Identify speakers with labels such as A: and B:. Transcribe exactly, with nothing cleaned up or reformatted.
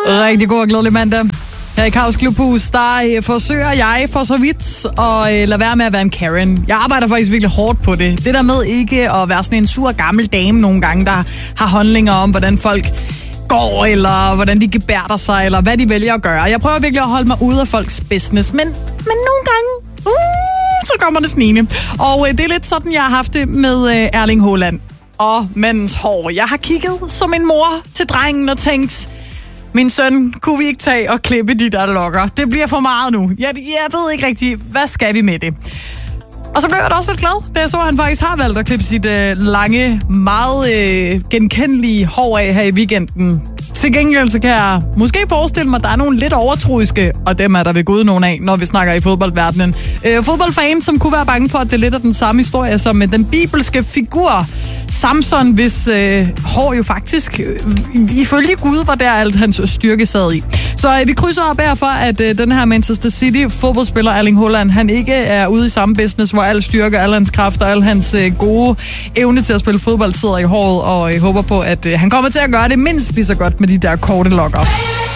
A: Rigtig god og glædelig mandag. Her i Kaos Klubhus, der forsøger jeg for så vidt at lade være med at være en Karen. Jeg arbejder faktisk virkelig hårdt på det. Det der med ikke at være sådan en sur gammel dame nogle gange, der har holdninger om, hvordan folk går, eller hvordan de gebærder sig, eller hvad de vælger at gøre. Jeg prøver virkelig at holde mig ude af folks business, men, men nogle gange, uh, så kommer det snigende. Og øh, det er lidt sådan, jeg har haft det med øh, Erling Haaland og mandens hår. Jeg har kigget som en mor til drengen og tænkt, min søn, kunne vi ikke tage og klippe de der lokker? Det bliver for meget nu. Jeg, jeg ved ikke rigtig, hvad skal vi med det? Og så blev jeg da også lidt glad, da jeg så, at han faktisk har valgt at klippe sit øh, lange, meget øh, genkendelige hår af her i weekenden. Til gengæld så kan jeg måske forestille mig, at der er nogle lidt overtroiske, og dem er der ved Gud nogen af, når vi snakker i fodboldverdenen. Øh, fodboldfans, som kunne være bange for, at det lidt er den samme historie som med den bibelske figur Samson, hvis øh, hår jo faktisk, øh, ifølge Gud, var der alt hans styrke sad i. Så øh, vi krydser op her for, at øh, den her Manchester City-fodboldspiller Erling Haaland, han ikke er ude i samme business, hvor al styrke, al hans kræfter, al hans øh, gode evne til at spille fodbold sidder i håret, og jeg øh, håber på, at øh, han kommer til at gøre det mindst lige så godt med de der korte lokker.